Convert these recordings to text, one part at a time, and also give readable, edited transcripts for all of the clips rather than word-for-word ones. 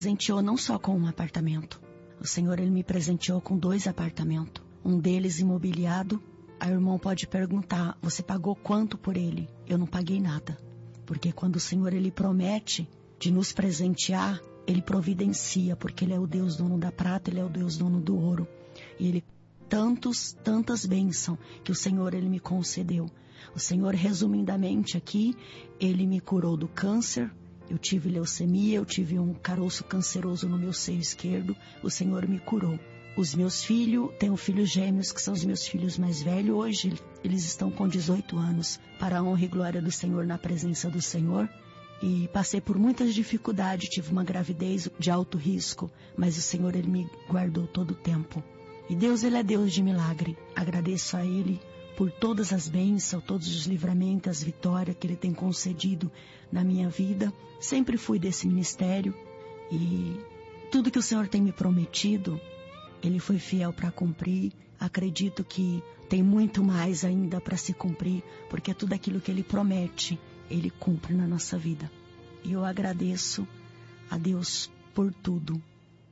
presenteou não só com um apartamento. O Senhor, Ele me presenteou com 2 apartamentos. Um deles imobiliado. A irmã pode perguntar, você pagou quanto por ele? Eu não paguei nada. Porque quando o Senhor, Ele promete de nos presentear, Ele providencia, porque Ele é o Deus dono da prata, Ele é o Deus dono do ouro. E Ele tantas bênçãos que o Senhor, Ele me concedeu. O Senhor, resumidamente aqui, Ele me curou do câncer. Eu tive leucemia, eu tive um caroço canceroso no meu seio esquerdo. O Senhor me curou. Os meus filhos, tenho filhos gêmeos, que são os meus filhos mais velhos. Hoje, eles estão com 18 anos, para a honra e glória do Senhor, na presença do Senhor. E passei por muitas dificuldades, tive uma gravidez de alto risco, mas o Senhor, Ele me guardou todo o tempo. E Deus, Ele é Deus de milagre. Agradeço a Ele por todas as bênçãos, todos os livramentos, as vitórias que Ele tem concedido na minha vida. Sempre fui desse ministério e tudo que o Senhor tem me prometido, Ele foi fiel para cumprir. Acredito que tem muito mais ainda para se cumprir, porque tudo aquilo que Ele promete, Ele cumpre na nossa vida. E eu agradeço a Deus por tudo.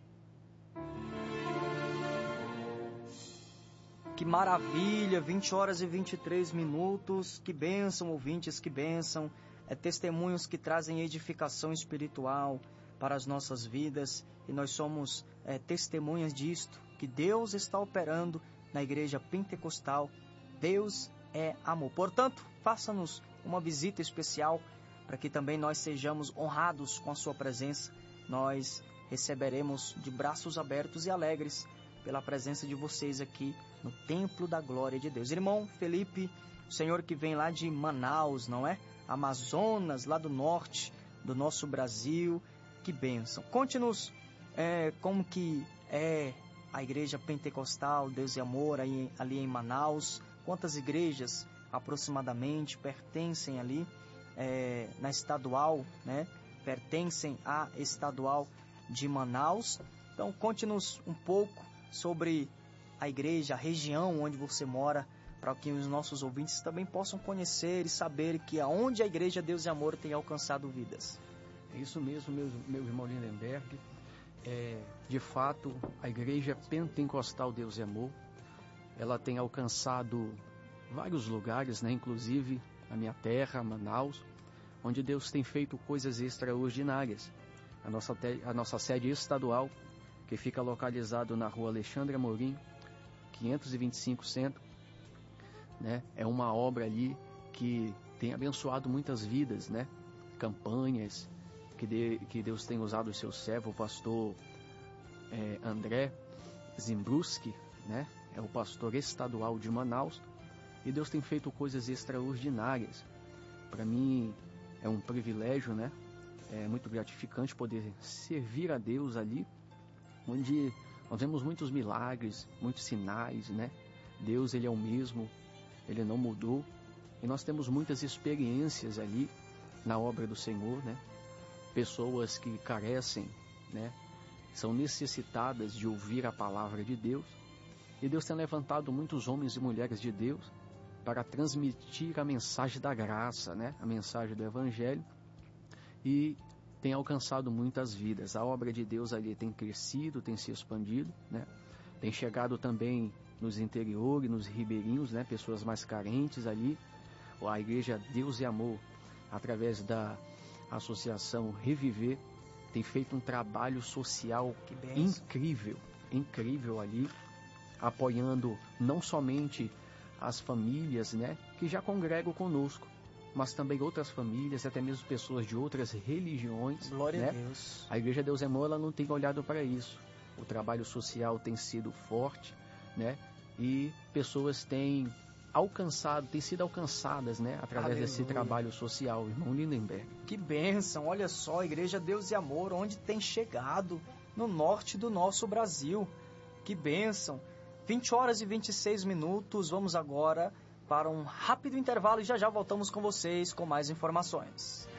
Que maravilha, 20 horas e 23 minutos, que bênção, ouvintes, que bênção. Testemunhos que trazem edificação espiritual para as nossas vidas, e nós somos testemunhas disto, que Deus está operando na Igreja Pentecostal. Deus é amor. Portanto, faça-nos uma visita especial, para que também nós sejamos honrados com a sua presença. Nós receberemos de braços abertos e alegres pela presença de vocês aqui no Templo da Glória de Deus. Irmão Felipe, o senhor que vem lá de Manaus, não é? Amazonas, lá do norte do nosso Brasil, que bênção. Conte-nos como que é a Igreja Pentecostal, Deus e Amor, ali em Manaus. Quantas igrejas aproximadamente pertencem ali na estadual, né? Pertencem à estadual de Manaus. Então, conte-nos um pouco sobre a igreja, a região onde você mora, para que os nossos ouvintes também possam conhecer e saber que aonde a Igreja Deus e Amor tem alcançado vidas. É isso mesmo, meu irmão Lindenberg. De fato, a Igreja Pentecostal Deus e Amor, ela tem alcançado vários lugares, né? Inclusive a minha terra, Manaus, onde Deus tem feito coisas extraordinárias. A nossa sede estadual, que fica localizado na rua Alexandre Amorim, 525 Centro, né? É uma obra ali que tem abençoado muitas vidas, né? Campanhas que Deus tem usado o seu servo, o pastor André Zimbruski, né? É o pastor estadual de Manaus, e Deus tem feito coisas extraordinárias. Para mim é um privilégio, né? É muito gratificante poder servir a Deus ali, onde nós vemos muitos milagres, muitos sinais, né? Deus, Ele é o mesmo, Ele não mudou. E nós temos muitas experiências ali na obra do Senhor, né? Pessoas que carecem, né? São necessitadas de ouvir a palavra de Deus. E Deus tem levantado muitos homens e mulheres de Deus para transmitir a mensagem da graça, né? A mensagem do Evangelho. E tem alcançado muitas vidas. A obra de Deus ali tem crescido, tem se expandido, né? Tem chegado também nos interiores, nos ribeirinhos, né? Pessoas mais carentes ali. A Igreja Deus e Amor, através da Associação Reviver, tem feito um trabalho social incrível ali, apoiando não somente as famílias, né? Que já congregam conosco, mas também outras famílias, até mesmo pessoas de outras religiões. Glória, né? a Deus. A Igreja Deus e Amor, ela não tem olhado para isso. O trabalho social tem sido forte, né? E pessoas têm sido alcançadas, né? Através desse trabalho social, irmão Lindenberg. Que bênção, olha só, a Igreja Deus e Amor, onde tem chegado no norte do nosso Brasil. Que bênção. 20 horas e 26 minutos, vamos agora para um rápido intervalo e já voltamos com vocês com mais informações.